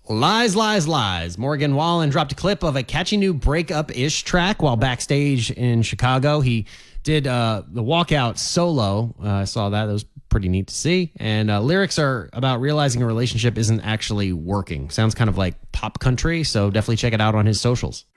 Lies, lies, lies. Morgan Wallen dropped a clip of a catchy new breakup-ish track while backstage in Chicago. He did the walkout solo. I saw that. That was pretty neat to see. And lyrics are about realizing a relationship isn't actually working. Sounds kind of like pop country, so definitely check it out on his socials.